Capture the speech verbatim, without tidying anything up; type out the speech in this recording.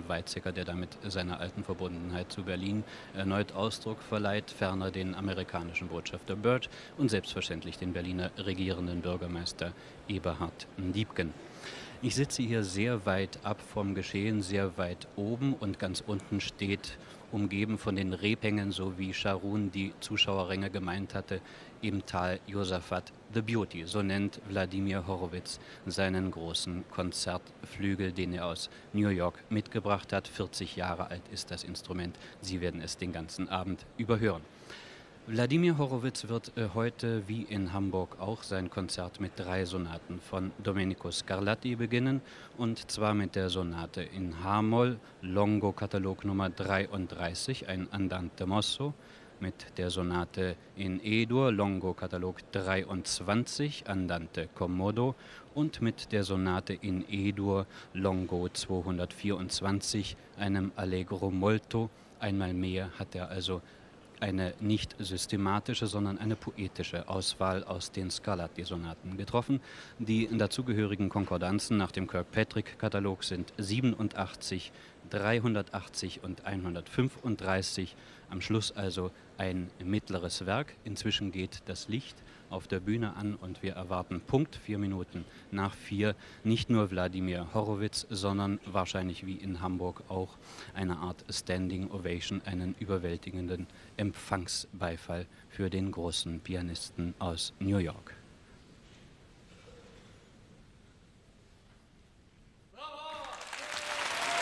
und Weizsäcker, der damit seiner alten Verbundenheit zu Berlin erneut Ausdruck verleiht, ferner den amerikanischen Botschafter Byrd und selbstverständlich den Berliner regierenden Bürgermeister Eberhard Diepgen. Ich sitze hier sehr weit ab vom Geschehen, sehr weit oben, und ganz unten steht, umgeben von den Rebhängen, so wie Scharun die Zuschauerränge gemeint hatte, im Tal Josaphat The Beauty. So nennt Wladimir Horowitz seinen großen Konzertflügel, den er aus New York mitgebracht hat. vierzig Jahre alt ist das Instrument. Sie werden es den ganzen Abend überhören. Wladimir Horowitz wird äh, heute, wie in Hamburg auch, sein Konzert mit drei Sonaten von Domenico Scarlatti beginnen, und zwar mit der Sonate in H-Moll, Longo-Katalog Nummer dreiunddreißig, ein Andante mosso, mit der Sonate in E-Dur, Longo-Katalog dreiundzwanzig, Andante commodo, und mit der Sonate in E-Dur, Longo zweihundertvierundzwanzig, einem Allegro molto. Einmal mehr hat er also eine nicht systematische, sondern eine poetische Auswahl aus den Scarlatti-Sonaten getroffen. Die dazugehörigen Konkordanzen nach dem Kirkpatrick-Katalog sind siebenundachtzig, dreihundertachtzig und hundertfünfunddreißig. Am Schluss also ein mittleres Werk. Inzwischen geht das Licht auf der Bühne an und wir erwarten Punkt vier Minuten nach vier nicht nur Wladimir Horowitz, sondern wahrscheinlich wie in Hamburg auch eine Art Standing Ovation, einen überwältigenden Empfangsbeifall für den großen Pianisten aus New York.